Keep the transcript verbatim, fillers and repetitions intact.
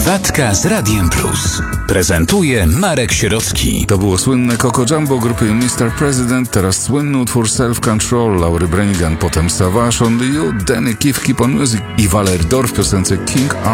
Prywatka z Radiem Plus. Prezentuje Marek Sierocki. To było słynne Coco Jumbo grupy mister President, teraz słynny utwór Self Control, Laury Branigan, potem Savage, Only You, Danny Keith, Keep on Music i Valerie Dorr w piosence King